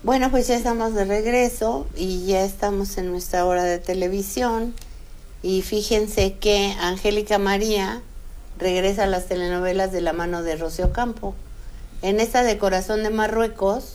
Bueno, pues ya estamos de regreso y ya estamos en nuestra hora de televisión. Y fíjense que Angélica María regresa a las telenovelas de la mano de Rocío Campo. En esta de Corazón de Marruecos,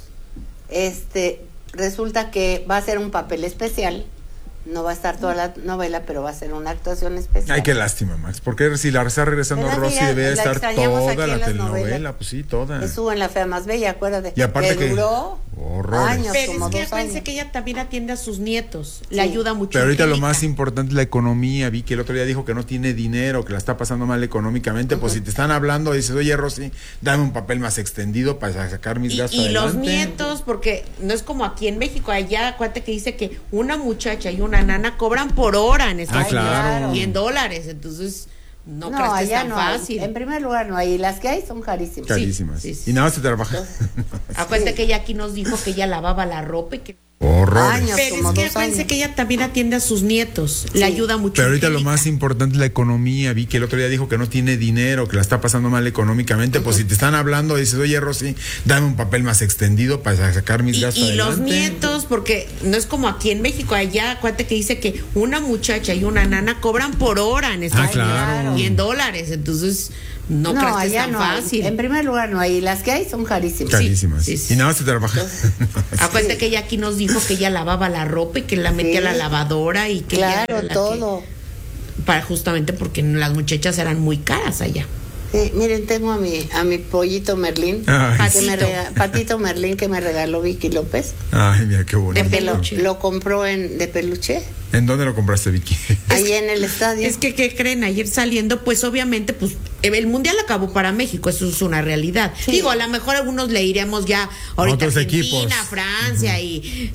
resulta que va a ser un papel especial. No va a estar toda la novela, pero va a ser una actuación especial. Ay, qué lástima, Max. Porque si la está regresando Rosy, debe estar toda la telenovela. Pues sí, toda. Estuvo en La Fea Más Bella, acuérdate. Y aparte que duró años, pero como es que 2 pensé años. que ella también atiende a sus nietos. Le ayuda mucho. Pero ahorita Angélica. lo más importante es la economía. Vi que el otro día dijo que no tiene dinero, que la está pasando mal económicamente. Pues si te están hablando, dices, oye, Rosy, dame un papel más extendido para sacar mis gastos y adelante. los nietos, porque no es como aquí en México. Allá, acuérdate que dice que una muchacha y una nana cobran por hora en Estados Unidos. Claro. Y en dólares. Entonces, no crees que es allá tan no fácil. hay. En primer lugar no hay. Y las que hay son carísimas. Carísimas. Sí. Y nada más se trabaja. Acuérdate que ella aquí nos dijo que ella lavaba la ropa y que... Horrores. Años, Pero como es que 2 pensé años. que ella también atiende a sus nietos. Le ayuda mucho. Pero ahorita lo Angélica. más importante es la economía. Vi que el otro día dijo que no tiene dinero, que la está pasando mal económicamente. Pues si te están hablando, dices, oye, Rosy, dame un papel más extendido para sacar mis gastos Y adelante. los nietos, porque no es como aquí en México. Allá, acuérdate que dice que una muchacha y una nana cobran por hora en Estados Unidos. claro. Y en dólares. Entonces, no crees que es allá tan no hay. fácil. En primer lugar no hay. Y las que hay son carísimas. Carísimas. Sí, sí. Y nada más se trabaja. Acuérdate que ella aquí nos dijo que ella lavaba la ropa y que la metía a la lavadora y que ella Claro, era la todo. para justamente porque las muchachas eran muy caras allá. Sí, miren, tengo a mi pollito Merlín, Ay, Patito Merlín, que me regaló Vicky López. Ay, mira, qué bonito. De peluche. Lo compró de peluche, ¿En dónde lo compraste, Vicky? ahí en el estadio. Es que, ¿qué creen? Ayer saliendo, pues obviamente, pues el Mundial acabó para México, eso es una realidad. Sí. Digo, a lo mejor algunos le iremos ya ahorita a Otros Argentina, equipos. Francia y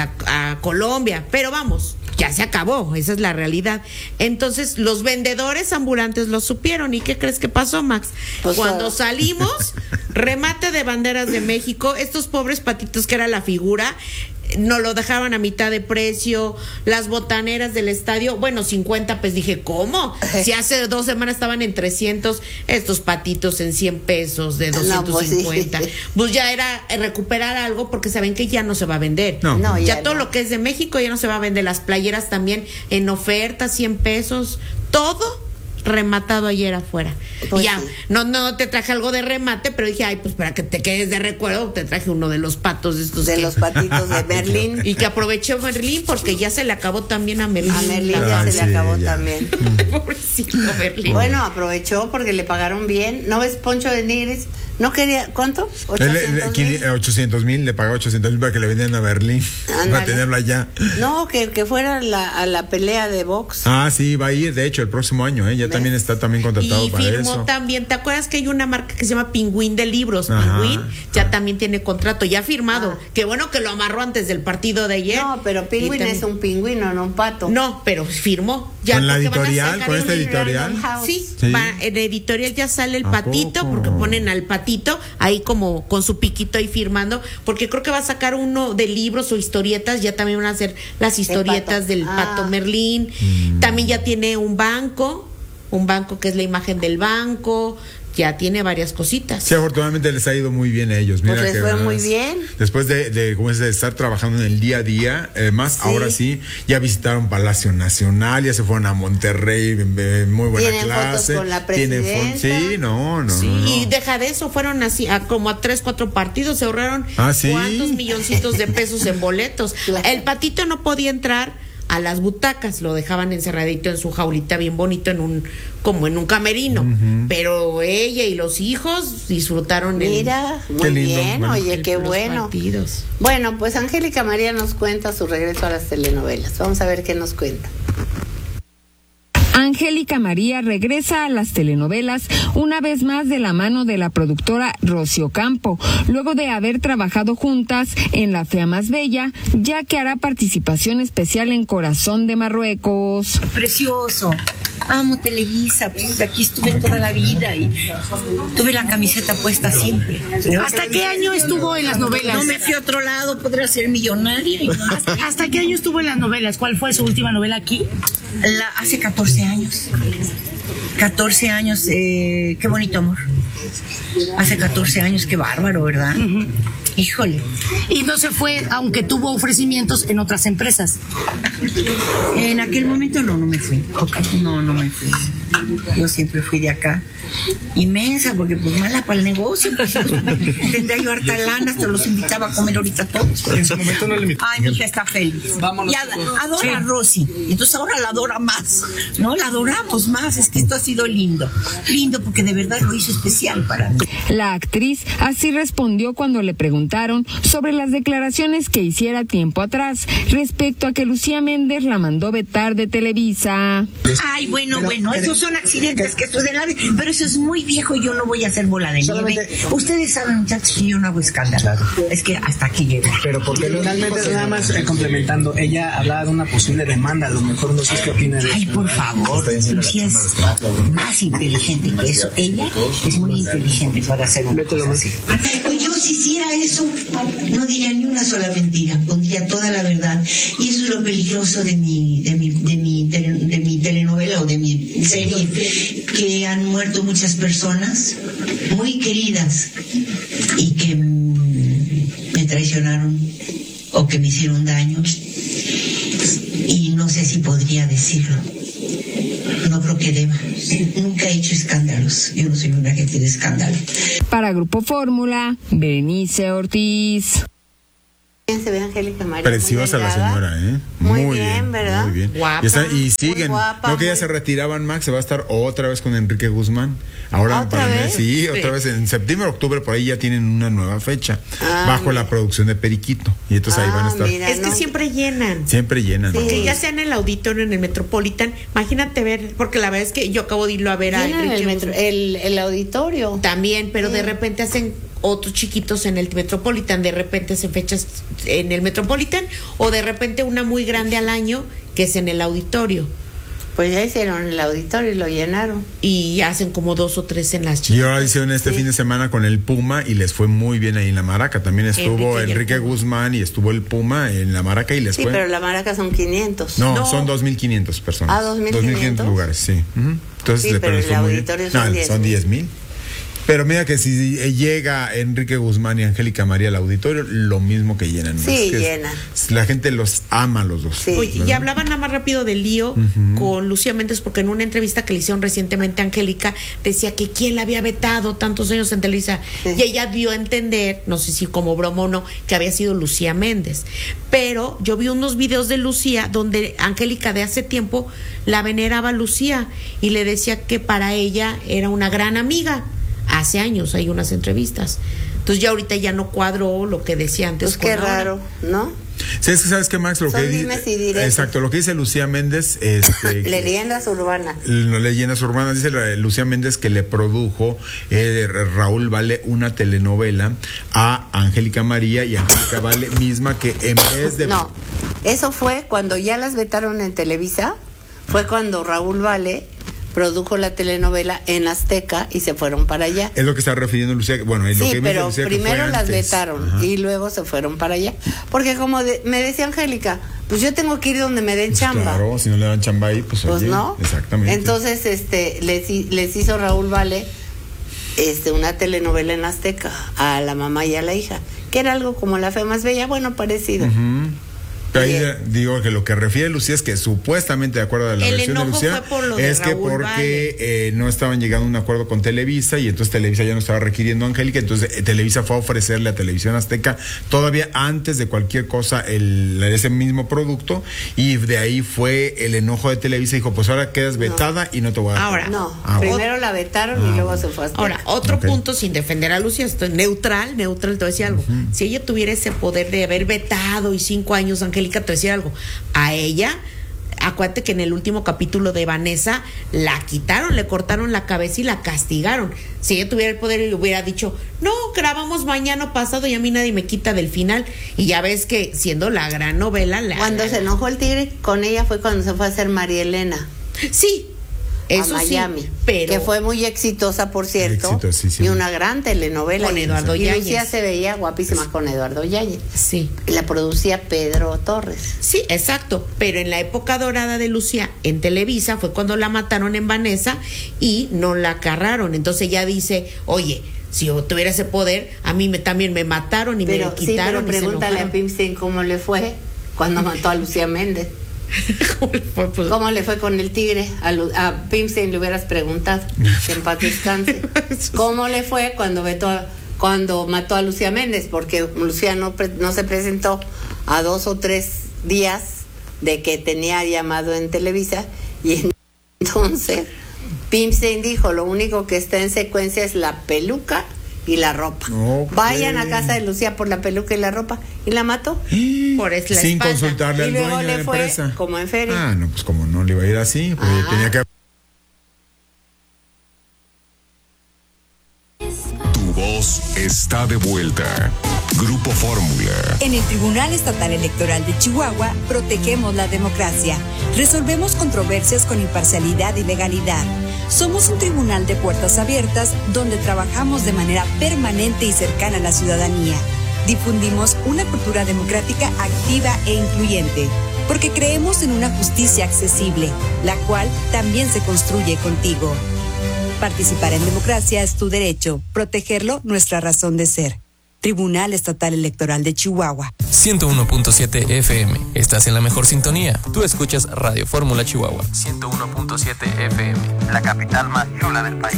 a Colombia, pero vamos, ya se acabó, esa es la realidad. Entonces, los vendedores ambulantes lo supieron, ¿y qué crees que pasó, Max? Pues, Cuando salimos, remate de banderas de México, estos pobres patitos que era la figura, no lo dejaban a mitad de precio, las botaneras del estadio, bueno, 50 pesos, dije, ¿cómo? Si hace 2 semanas estaban en 300, estos patitos en 100 pesos, de 250, pues ya era recuperar algo porque saben que ya no se va a vender. No. Ya todo lo que es de México ya no se va a vender, las playeras también en oferta, 100 pesos, todo rematado ayer afuera. Pues ya, sí. no te traje algo de remate, pero dije, ay, pues para que te quedes de recuerdo, te traje uno de los patos estos De los patitos de Berlín. y que aprovechó Merlín porque ya se le acabó también a Merlín. A Merlín ya Ay, se sí, le acabó ya. también. Pobrecito Merlín. Bueno, aprovechó porque le pagaron bien. ¿No ves Poncho de Nigris? ¿No quería? ¿Cuánto? 800,000, le pagó 800,000 para que le vendieran a Berlín. Ándale. Para tenerlo allá. No, que fuera a la pelea de box. Ah, sí, va a ir, de hecho, el próximo año, ¿eh? Ya también está contratado Y para firmó eso. también, ¿te acuerdas que hay una marca que se llama Pingüín de Libros? Ajá. Pingüín ya también tiene contrato, ya firmado. Qué bueno que lo amarró antes del partido de ayer. No, pero Y Pingüín también- es un pingüino, no un pato. No, pero firmó. Ya ¿Con la porque van a editorial? sacar ¿Con esta un- editorial? Sí, Sí. en editorial ya sale el ¿A patito, poco? porque ponen al patito ahí como con su piquito ahí firmando, porque creo que va a sacar uno de libros o historietas, ya también van a hacer las historietas pato. del pato Merlín. También ya tiene un banco que es la imagen del banco, ya tiene varias cositas. Sí, afortunadamente les ha ido muy bien a ellos. Mira Pues les que fue más, muy bien. Después de estar trabajando en el día a día, más ahora sí, ya visitaron Palacio Nacional, ya se fueron a Monterrey, muy buena Tienen clase. fotos con la Tienen presidenta. sí, no. Y deja de eso, fueron así como a 3-4 partidos, se ahorraron ¿sí? cuántos milloncitos de pesos en boletos. Claro. El patito no podía entrar a las butacas, lo dejaban encerradito en su jaulita bien bonito como en un camerino, pero ella y los hijos disfrutaron Mira, muy Qué lindo, bien, bueno. oye, qué los bueno. partidos. Bueno, pues Angélica María nos cuenta su regreso a las telenovelas. Vamos a ver qué nos cuenta. Angélica María regresa a las telenovelas una vez más de la mano de la productora Rocío Campo, luego de haber trabajado juntas en La Fea Más Bella, ya que hará participación especial en Corazón de Marruecos. Precioso. Amo Televisa, pues aquí estuve toda la vida y tuve la camiseta puesta siempre. ¿Hasta qué año estuvo en las novelas? No me fui a otro lado, podría ser millonaria. ¿Hasta qué año estuvo en las novelas? ¿Cuál fue su última novela aquí? Hace 14 años. 14 años, qué bonito amor. Hace 14 años, qué bárbaro, ¿verdad? Híjole. Y no se fue, aunque tuvo ofrecimientos en otras empresas. En aquel momento no me fui. No me fui. Yo siempre fui de acá. Inmensa, porque pues mala para el negocio. Pues, tendría yo harta lana, hasta los invitaba a comer ahorita todos. En su momento no le Ay, mi hija está feliz. Vámonos. Y adora a Rosy. Entonces ahora la adora más. No, la adoramos más. Es que esto ha sido lindo. Lindo porque de verdad lo hizo especial para mí. La actriz así respondió cuando le preguntaron sobre las declaraciones que hiciera tiempo atrás respecto a que Lucía Méndez la mandó vetar de Televisa. Ay, bueno, esos son accidentes que suceden, pero eso es muy viejo y yo no voy a hacer bola de nieve. Ustedes saben, muchachos, que yo no hago escándalo. Claro. Es que hasta aquí llego. Pero porque finalmente, nada más complementando, ella hablaba de una posible demanda, a lo mejor no sé qué opina de eso. Ay, por favor, Lucía es más inteligente que eso. Ella es muy inteligente para hacer una cosa así. Pues yo si hiciera eso, no diría ni una sola mentira, pondría toda la verdad. Y eso es lo peligroso de mi telenovela o de mi serie, que han muerto muchas personas muy queridas y que me traicionaron o que me hicieron daño, y no sé si podría decirlo. No creo que deba. Nunca he hecho escándalos. Yo no soy una gente de escándalo. Para Grupo Fórmula, Berenice Ortiz. Se ve Angélica María. Preciosa la señora, ¿eh? Muy bien, ¿verdad? Muy bien. Guapa. Y siguen. guapa, No que ya se retiraban, Max, se va a estar otra vez con Enrique Guzmán. Ahora ¿Otra vez? Sí, otra vez en septiembre, octubre, por ahí ya tienen una nueva fecha. Bajo la producción de Periquito. Y entonces ahí van a estar. Mira, Es que siempre llenan. Siempre llenan. Sí. Que ya sea en el auditorio, en el Metropolitan, imagínate ver, porque la verdad es que yo acabo de irlo a ver a llenan Enrique el auditorio. también, pero de repente hacen otros chiquitos en el Metropolitan, de repente hacen fechas en el Metropolitan, o de repente una muy grande al año que es en el auditorio, Pues ya hicieron el auditorio y lo llenaron. y hacen como 2 o 3 en las chicas. Y ahora hicieron este fin de semana con el Puma y les fue muy bien ahí en la Maraca. También estuvo Enrique Guzmán y estuvo el Puma en la Maraca y les Sí, fue. pero la Maraca son 500. No, son 2.500 personas. Ah, 2.500 lugares, sí. Entonces, Sí, pero el fue muy bien. auditorio son No, 10,000. son 10,000. Pero mira que si llega Enrique Guzmán y Angélica María al auditorio, lo mismo que llenan. Sí, Es que llenan. La gente los ama a los dos. Sí. Oye, y hablaba nada más rápido del lío con Lucía Méndez, porque en una entrevista que le hicieron recientemente a Angélica, decía que quién la había vetado tantos años en Televisa. Sí. Y ella dio a entender, no sé si como broma o no, que había sido Lucía Méndez. Pero yo vi unos videos de Lucía donde Angélica de hace tiempo la veneraba a Lucía y le decía que para ella era una gran amiga. Hace años hay unas entrevistas. Entonces ya ahorita ya no cuadro lo que decía antes. Pues qué con ahora. raro, ¿no? Sí, es que sabes que Max, lo Son que dimes y diretes. exacto, lo que dice Lucía Méndez, Leyendas urbanas. no, leyendas urbanas, dice Lucía Méndez que le produjo Raúl Vale una telenovela a Angélica María, y Angélica Vale misma que en vez de No, eso fue cuando ya las vetaron en Televisa, fue cuando Raúl Vale produjo la telenovela en Azteca y se fueron para allá. es lo que está refiriendo Lucía, bueno, es lo Sí, que me dice pero Lucía, que primero fue las antes. vetaron Ajá. y luego se fueron para allá. Porque como me decía Angélica, pues yo tengo que ir donde me den Pues chamba. claro, si no le dan chamba ahí, pues oye, no. exactamente. Entonces, les hizo Raúl Vale una telenovela en Azteca a la mamá y a la hija, que era algo como La Fe Más Bella, bueno, parecido. Pero ahí digo que lo que refiere Lucía es que supuestamente, de acuerdo a la El versión de enojo Lucía, fue por lo de es que Raúl porque no estaban llegando a un acuerdo con Televisa, y entonces Televisa ya no estaba requiriendo a Angélica, entonces Televisa fue a ofrecerle a Televisión Azteca todavía antes de cualquier cosa ese mismo producto, y de ahí fue el enojo de Televisa, dijo, pues ahora quedas vetada y no te voy a dar. Ahora, No, Ah, primero la vetaron y luego se fue a Azteca. Ahora, otro Ok. punto sin defender a Lucía, estoy neutral, te voy a decir algo. Si ella tuviera ese poder de haber vetado y 5 años, Angélica, te voy a decir algo. A ella, acuérdate que en el último capítulo de Vanessa la quitaron, le cortaron la cabeza y la castigaron. Si ella tuviera el poder y le hubiera dicho, no, grabamos mañana o pasado y a mí nadie me quita del final. Y ya ves que siendo la gran novela, Cuando se enojó el tigre con ella fue cuando se fue a hacer María Elena. Sí, eso a Miami, sí, pero que fue muy exitosa, por cierto, Exitosísima. y una gran telenovela. Con Eduardo y Yáñez. Lucía se veía guapísima con Eduardo Yáñez. sí. La producía Pedro Torres. Sí, exacto, pero en la época dorada de Lucía en Televisa fue cuando la mataron en Vanessa y no la agarraron. Entonces ella dice, oye, si yo tuviera ese poder, a mí también me mataron y me quitaron. Pero pregúntale a Pimstein cómo le fue cuando mató a Lucía Méndez. ¿Cómo le fue? Pues, ¿cómo le fue con el tigre? A Pimstein le hubieras preguntado, que en paz descanse. ¿Cómo le fue cuando mató a Lucía Méndez? Porque Lucía no se presentó a 2 o 3 días de que tenía llamado en Televisa, y entonces Pimstein dijo, lo único que está en secuencia es la peluca y la ropa. Okay. Vayan a casa de Lucía por la peluca y la ropa, y la mató por la sin espalda. Consultarle al y luego dueño de le la fue empresa. Como en feria. No, pues como no le iba a ir así, porque tenía que... Tu voz está de vuelta. Grupo Fórmula. En el Tribunal Estatal Electoral de Chihuahua protegemos la democracia. Resolvemos controversias con imparcialidad y legalidad. Somos un tribunal de puertas abiertas donde trabajamos de manera permanente y cercana a la ciudadanía. Difundimos una cultura democrática activa e incluyente, porque creemos en una justicia accesible, la cual también se construye contigo. Participar en democracia es tu derecho, protegerlo nuestra razón de ser. Tribunal Estatal Electoral de Chihuahua. 101.7 FM. Estás en la mejor sintonía. Tú escuchas Radio Fórmula Chihuahua. 101.7 FM. La capital más chula del país.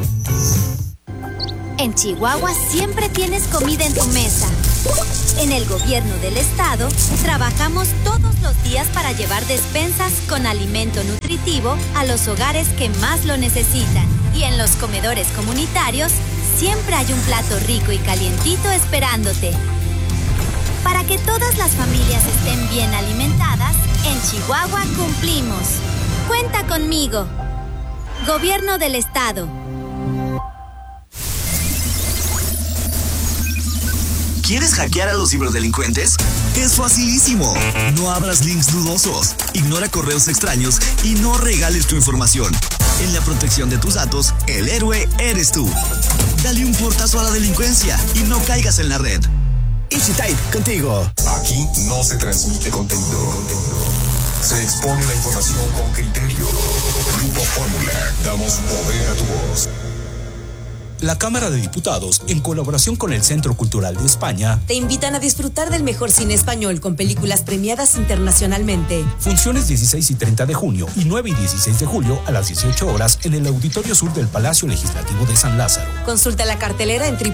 En Chihuahua siempre tienes comida en tu mesa. En el gobierno del estado trabajamos todos los días para llevar despensas con alimento nutritivo a los hogares que más lo necesitan. Y en los comedores comunitarios siempre hay un plato rico y calientito esperándote. Para que todas las familias estén bien alimentadas, en Chihuahua cumplimos. Cuenta conmigo. Gobierno del Estado. ¿Quieres hackear a los ciberdelincuentes? Es facilísimo. No abras links dudosos, ignora correos extraños y no regales tu información. En la protección de tus datos, el héroe eres tú. Dale un portazo a la delincuencia y no caigas en la red. EasyType, contigo. Aquí no se transmite contenido. Se expone la información con criterio. Grupo Fórmula. Damos poder a tu voz. La Cámara de Diputados, en colaboración con el Centro Cultural de España, te invitan a disfrutar del mejor cine español con películas premiadas internacionalmente. Funciones 16 y 30 de junio y 9 y 16 de julio a las 18 horas en el Auditorio Sur del Palacio Legislativo de San Lázaro. Consulta la cartelera en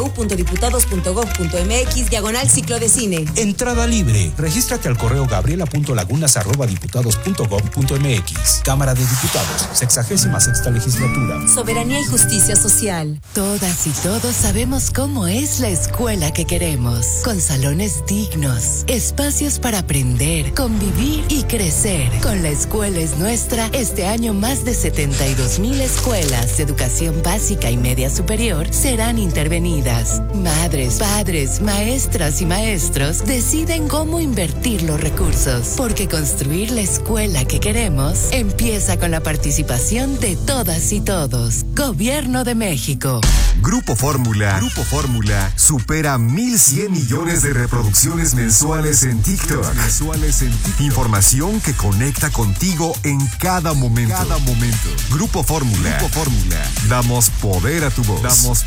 www.diputados.gov.mx/ciclo de cine. Entrada libre. Regístrate al correo gabriela.lagunas@diputados.gov.mx. Cámara de Diputados, 66ª legislatura. Soberanía y justicia social. Todas y todos sabemos cómo es la escuela que queremos, con salones dignos, espacios para aprender, convivir y crecer. Con La Escuela es Nuestra, este año más de 72,000 escuelas de educación básica y media superior serán intervenidas. Madres, padres, maestras y maestros deciden cómo invertir los recursos, porque construir la escuela que queremos empieza con la participación de todas y todos. Gobierno de México. Grupo Fórmula supera 1,100 millones de reproducciones mensuales en TikTok. Información que conecta contigo en cada momento. Grupo Fórmula. Damos poder a tu voz.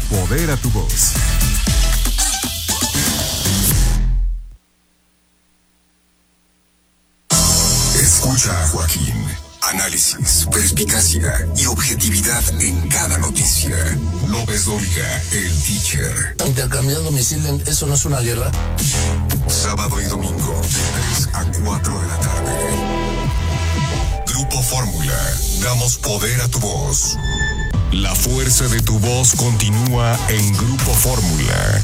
Escucha a Joaquín. Análisis, perspicacia y objetividad en cada noticia. López Dóriga, el teacher. Intercambiando misiles, ¿eso no es una guerra? Sábado y domingo, de 3 a 4 de la tarde. Grupo Fórmula. Damos poder a tu voz. La fuerza de tu voz continúa en Grupo Fórmula.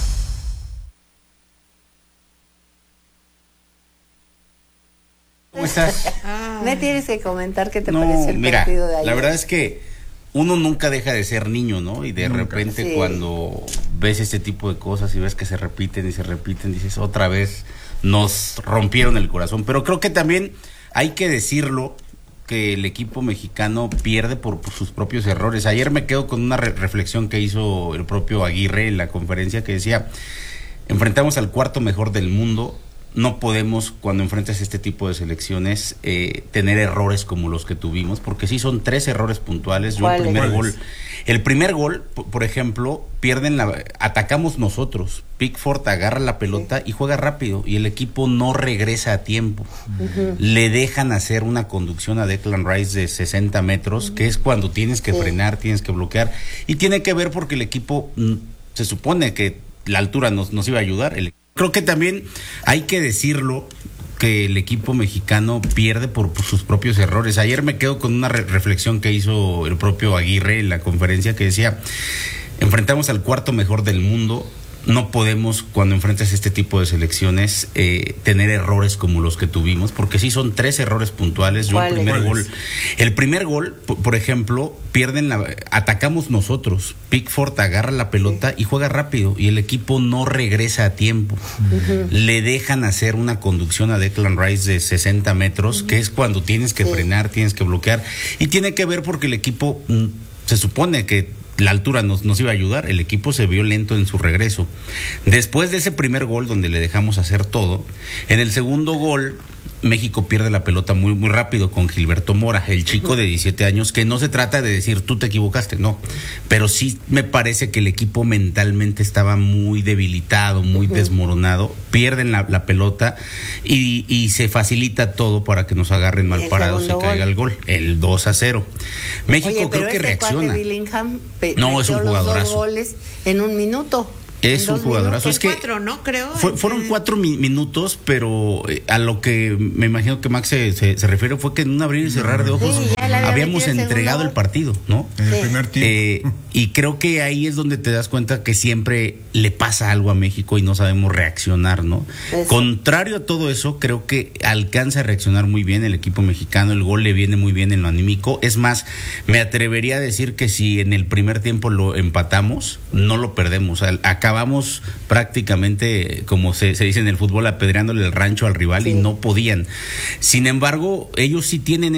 ¿Cómo estás? Me tienes que comentar qué te pareció el partido de ayer. La verdad es que uno nunca deja de ser niño, ¿no? Y de repente cuando ves este tipo de cosas y ves que se repiten, dices, otra vez nos rompieron el corazón. Pero creo que también hay que decirlo, que el equipo mexicano pierde por sus propios errores. Ayer me quedo con una reflexión que hizo el propio Aguirre en la conferencia, que decía, enfrentamos al cuarto mejor del mundo no podemos, cuando enfrentas este tipo de selecciones, tener errores como los que tuvimos, porque sí son 3 errores puntuales. El primer gol, por ejemplo, atacamos nosotros. Pickford agarra la pelota y juega rápido y el equipo no regresa a tiempo. Le dejan hacer una conducción a Declan Rice de 60 metros, que es cuando tienes que frenar, tienes que bloquear, y tiene que ver porque el equipo, se supone que la altura nos iba a ayudar. Creo que también hay que decirlo, que el equipo mexicano pierde por sus propios errores. Ayer me quedo con una reflexión que hizo el propio Aguirre en la conferencia, que decía: enfrentamos al 4º mejor del mundo. No podemos, cuando enfrentas este tipo de selecciones, tener errores como los que tuvimos, porque sí son 3 errores puntuales. El primer gol, por ejemplo, atacamos nosotros. Pickford agarra la pelota y juega rápido y el equipo no regresa a tiempo. Le dejan hacer una conducción a Declan Rice de 60 metros, que es cuando tienes que frenar, tienes que bloquear, y tiene que ver porque el equipo, se supone que la altura nos iba a ayudar. El equipo se vio lento en su regreso. Después de ese primer gol donde le dejamos hacer todo, en el segundo gol México pierde la pelota muy, muy rápido con Gilberto Mora, el chico de 17 años, que no se trata de decir tú te equivocaste, no, pero sí me parece que el equipo mentalmente estaba muy debilitado, muy desmoronado. Pierden la pelota y se facilita todo para que nos agarren mal parados y caiga el gol, el 2-0. México creo que reacciona. No, es un jugadorazo. 2 goles en un minuto. Es un jugadorazo. Es que 4, ¿no? Creo. Fueron 4 minutos, pero a lo que me imagino que Max se refiere fue que en un abrir y cerrar de ojos habíamos entregado el partido, ¿no? En el primer tiempo. Y creo que ahí es donde te das cuenta que siempre le pasa algo a México y no sabemos reaccionar, ¿no? Contrario a todo eso, creo que alcanza a reaccionar muy bien el equipo mexicano. El gol le viene muy bien en lo anímico. Es más, me atrevería a decir que si en el primer tiempo lo empatamos, no lo perdemos. Acabamos prácticamente, como se dice en el fútbol, apedreándole el rancho al rival y no podían. Sin embargo, ellos sí tienen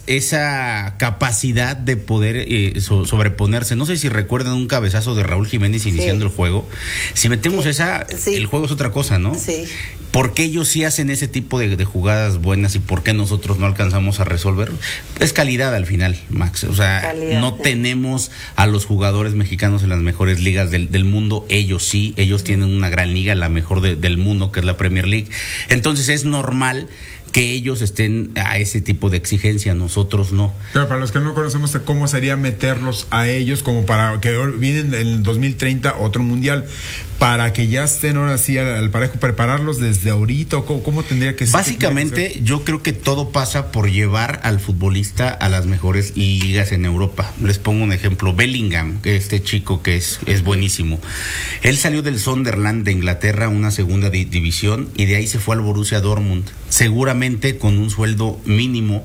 esa capacidad de poder sobreponerse. No sé si recuerdan un cabezazo de Raúl Jiménez iniciando el juego. Si metemos el juego es otra cosa, ¿no? Sí. ¿Por qué ellos sí hacen ese tipo de jugadas buenas y por qué nosotros no alcanzamos a resolver? Es calidad al final, Max. O sea, tenemos a los jugadores mexicanos en las mejores ligas del mundo. Ellos sí, ellos tienen una gran liga, la mejor del mundo, que es la Premier League. Entonces es normal que ellos estén a ese tipo de exigencia, nosotros no. Pero para los que no conocemos, ¿cómo sería meterlos a ellos como para que vienen en el 2030 otro mundial? Para que ya estén ahora sí al parejo, prepararlos desde ahorita, ¿cómo tendría que ser? Básicamente, yo creo que todo pasa por llevar al futbolista a las mejores ligas en Europa. Les pongo un ejemplo: Bellingham, que este chico que es buenísimo. Él salió del Sunderland de Inglaterra, una segunda división, y de ahí se fue al Borussia Dortmund, seguramente con un sueldo mínimo,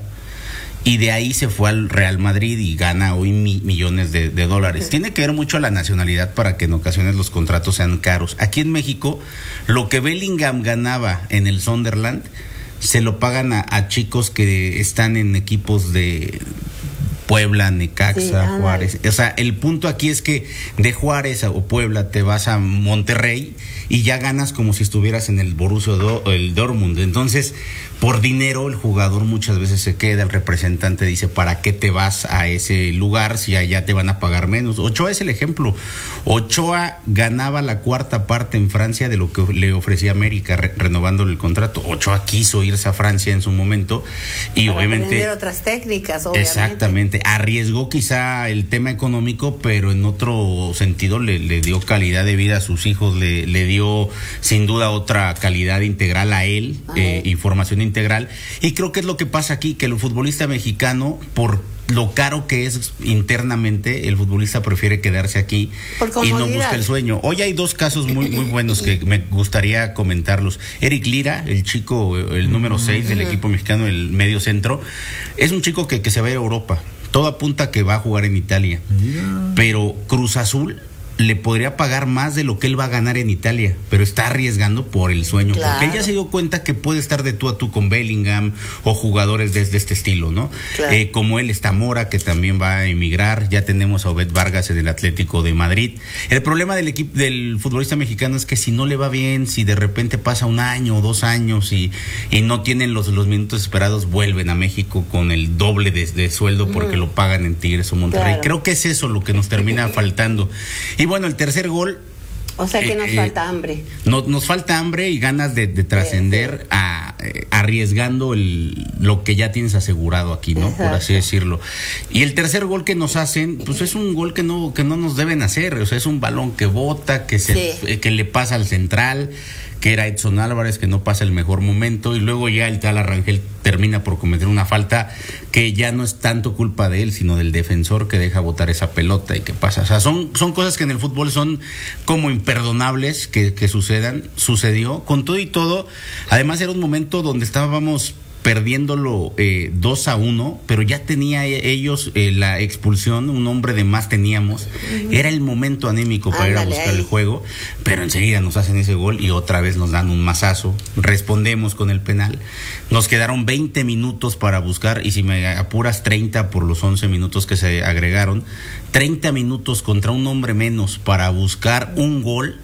y de ahí se fue al Real Madrid y gana hoy millones de dólares. Tiene que ver mucho la nacionalidad para que en ocasiones los contratos sean caros. Aquí en México, lo que Bellingham ganaba en el Sunderland, se lo pagan a chicos que están en equipos de Puebla, Necaxa, Juárez. O sea, el punto aquí es que de Juárez o Puebla te vas a Monterrey y ya ganas como si estuvieras en el Borussia el Dortmund. Entonces, por dinero el jugador muchas veces se queda, el representante dice, ¿para qué te vas a ese lugar si allá te van a pagar menos? Ochoa es el ejemplo. Ochoa ganaba la 4ª parte en Francia de lo que le ofrecía América renovándole el contrato. Ochoa quiso irse a Francia en su momento y para obviamente aprender otras técnicas, obviamente. Exactamente, arriesgó quizá el tema económico, pero en otro sentido le dio calidad de vida a sus hijos, le dio sin duda otra calidad integral a él, y formación integral. Y creo que es lo que pasa aquí, que el futbolista mexicano, por lo caro que es internamente, el futbolista prefiere quedarse aquí y no busca el sueño. Hoy hay 2 casos muy buenos que me gustaría comentarlos. Eric Lira, el chico, el número 6 del equipo mexicano, el medio centro, es un chico que se va a Europa. Todo apunta que va a jugar en Italia. Pero Cruz Azul le podría pagar más de lo que él va a ganar en Italia, pero está arriesgando por el sueño, porque él ya se dio cuenta que puede estar de tú a tú con Bellingham o jugadores de este estilo, ¿no? Como él está Mora, que también va a emigrar, ya tenemos a Obed Vargas en el Atlético de Madrid. El problema del equipo del futbolista mexicano es que si no le va bien, si de repente pasa 1 año o 2 años y no tienen los minutos esperados, vuelven a México con el doble de sueldo porque lo pagan en Tigres o Monterrey. Creo que es eso lo que nos termina faltando. Y bueno, el tercer gol. O sea que nos falta hambre. Nos falta hambre y ganas de trascender arriesgando lo que ya tienes asegurado aquí, ¿no? Por así decirlo. Y el tercer gol que nos hacen, pues es un gol que no nos deben hacer. O sea, es un balón que bota, que le pasa al central, que era Edson Álvarez, que no pasa el mejor momento, y luego ya el tal Rangel termina por cometer una falta que ya no es tanto culpa de él, sino del defensor que deja botar esa pelota y que pasa. O sea, son cosas que en el fútbol son como imperdonables que sucedió con todo y todo. Además era un momento donde estábamos perdiéndolo 2-1, pero ya tenía ellos la expulsión, un hombre de más teníamos. Era el momento anímico para ir a buscar el juego, pero enseguida nos hacen ese gol y otra vez nos dan un mazazo. Respondemos con el penal. Nos quedaron 20 minutos para buscar, y si me apuras 30 por los 11 minutos que se agregaron, 30 minutos contra un hombre menos para buscar un gol.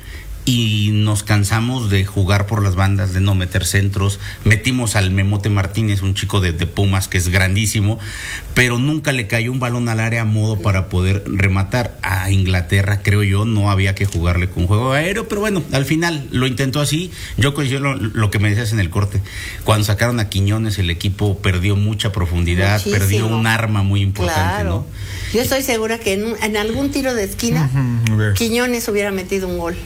Y nos cansamos de jugar por las bandas, de no meter centros. Metimos al Memote Martínez, un chico de Pumas que es grandísimo, pero nunca le cayó un balón al área a modo para poder rematar. A Inglaterra, creo yo, no había que jugarle con juego aéreo, pero bueno, al final lo intentó así. Yo coincido lo que me decías en el corte. Cuando sacaron a Quiñones, el equipo perdió mucha profundidad, perdió un arma muy importante, ¿no? Yo estoy segura que en algún tiro de esquina Quiñones hubiera metido un gol.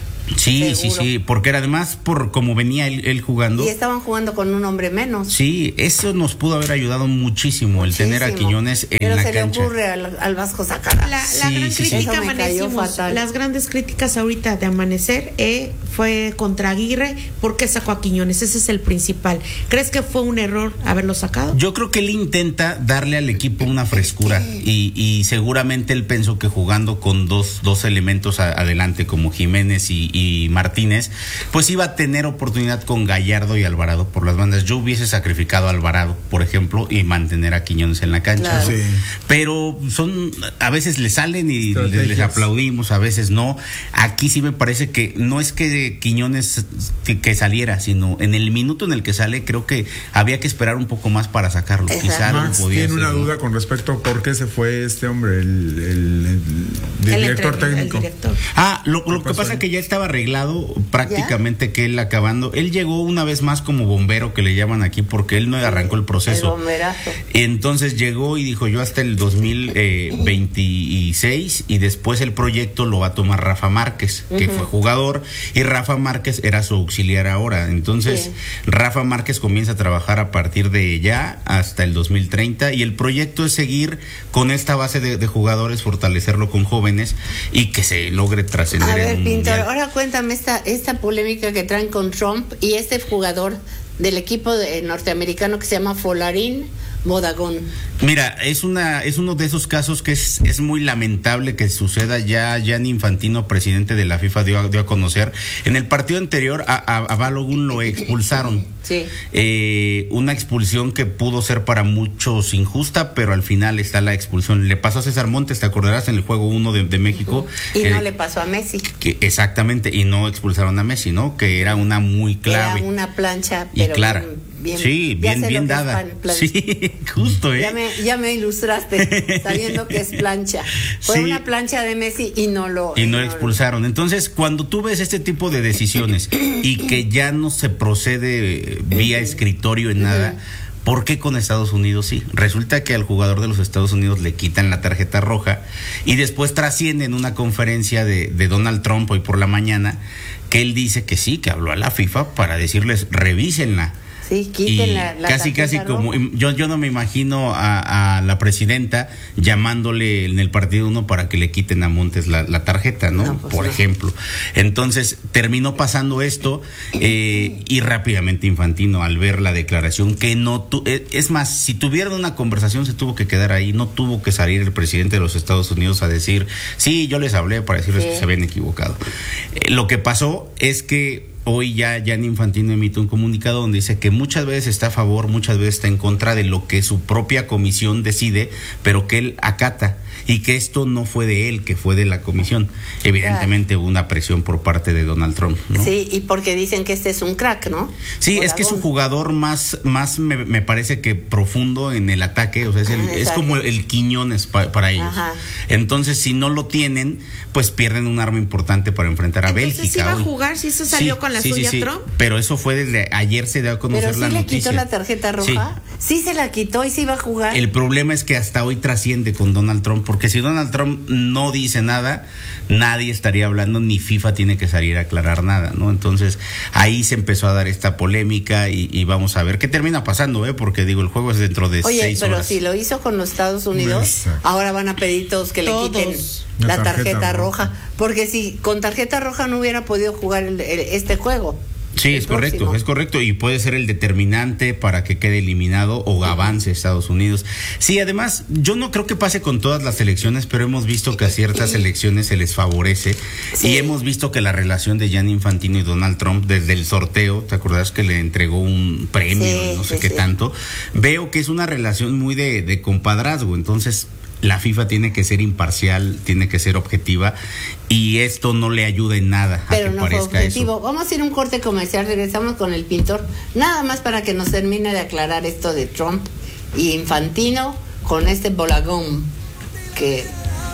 Sí, porque era además por como venía él jugando. Y estaban jugando con un hombre menos. Sí, eso nos pudo haber ayudado muchísimo, el tener a Quiñones en la cancha. Pero se le ocurre al Vasco Sacara. La gran crítica amanecimos, las grandes críticas ahorita de amanecer fue contra Aguirre. ¿Por qué sacó a Quiñones? Ese es el principal. ¿Crees que fue un error haberlo sacado? Yo creo que él intenta darle al equipo una frescura y seguramente él pensó que jugando con dos elementos adelante como Jiménez y Martínez, pues iba a tener oportunidad con Gallardo y Alvarado por las bandas. Yo hubiese sacrificado a Alvarado, por ejemplo, y mantener a Quiñones en la cancha. Claro. Pero a veces le salen y les aplaudimos, a veces no. Aquí sí me parece que no es que Quiñones que saliera, sino en el minuto en el que sale, creo que había que esperar un poco más para sacarlo. Quizá Max tiene una duda con respecto a por qué se fue este hombre, el director técnico. Lo que pasa es que ya estaba arreglado prácticamente que él acabando. Él llegó una vez más como bombero, que le llaman aquí, porque él no arrancó el proceso. El bomberazo. Entonces llegó y dijo: yo hasta el 2026, y después el proyecto lo va a tomar Rafa Márquez, que fue jugador, y Rafa Márquez era su auxiliar ahora. Entonces Rafa Márquez comienza a trabajar a partir de ya hasta el 2030, y el proyecto es seguir con esta base de jugadores, fortalecerlo con jóvenes y que se logre trascender. A ver, en un Pintor, mundial. ahora cuéntame esta polémica que traen con Trump y este jugador del equipo norteamericano que se llama Folarin Bodagón. Mira, es uno de esos casos que es muy lamentable que suceda. Ya Gianni Infantino, presidente de la FIFA, dio a conocer. En el partido anterior a Balogun lo expulsaron. Sí. Una expulsión que pudo ser para muchos injusta, pero al final está la expulsión. Le pasó a César Montes, te acordarás, en el juego 1 de México. Y no le pasó a Messi. Exactamente, y no expulsaron a Messi, ¿no? Que era una muy clave. Era una plancha, pero y clara. Bien dada. Sí, justo, Ya me ilustraste, sabiendo que es plancha. Fue una plancha de Messi y no lo expulsaron. Entonces, cuando tú ves este tipo de decisiones y que ya no se procede vía escritorio en nada, ¿por qué con Estados Unidos sí? Resulta que al jugador de los Estados Unidos le quitan la tarjeta roja y después trasciende en una conferencia de Donald Trump hoy por la mañana que él dice que sí, que habló a la FIFA para decirles revísenla. Sí, quiten la casi tarjeta como roja. yo no me imagino a la presidenta llamándole en el partido 1 para que le quiten a Montes la tarjeta, ¿no? Pues por ejemplo. Entonces terminó pasando esto y rápidamente Infantino, al ver la declaración que es más, si tuvieran una conversación se tuvo que quedar ahí, no tuvo que salir el presidente de los Estados Unidos a decir, sí, yo les hablé para decirles que se habían equivocado. Lo que pasó es que hoy ya Gianni Infantino emite un comunicado donde dice que muchas veces está a favor, muchas veces está en contra de lo que su propia comisión decide, pero que él acata y que esto no fue de él, que fue de la comisión. Evidentemente hubo una presión por parte de Donald Trump, ¿no? Sí, y porque dicen que este es un crack, ¿no? Sí, es que es su jugador más me parece que profundo en el ataque, o sea, es como el Quiñones para ellos. Ajá. Entonces, si no lo tienen, pues pierden un arma importante para enfrentar a Bélgica. Entonces iba a jugar, si eso salió con la suya Trump. Pero eso fue desde ayer, se dio a conocer la noticia. ¿Pero sí le quitó la tarjeta roja? Sí se la quitó y se iba a jugar. El problema es que hasta hoy trasciende con Donald Trump, porque si Donald Trump no dice nada, nadie estaría hablando, ni FIFA tiene que salir a aclarar nada, ¿no? Entonces ahí se empezó a dar esta polémica y vamos a ver qué termina pasando, porque digo, el juego es dentro de 6 horas. Oye, pero si lo hizo con los Estados Unidos, ahora van a pedir todos que le quiten la tarjeta roja, porque si con tarjeta roja no hubiera podido jugar este juego. Sí, es correcto, y puede ser el determinante para que quede eliminado o avance Estados Unidos. Sí, además, yo no creo que pase con todas las elecciones, pero hemos visto que a ciertas elecciones se les favorece, y hemos visto que la relación de Gianni Infantino y Donald Trump desde el sorteo, ¿te acuerdas que le entregó un premio, qué tanto? Veo que es una relación muy de compadrazgo, entonces la FIFA tiene que ser imparcial, tiene que ser objetiva, y esto no le ayuda en nada a que parezca eso. Vamos a ir a un corte comercial, regresamos con el pintor, nada más para que nos termine de aclarar esto de Trump y Infantino con este bolagón que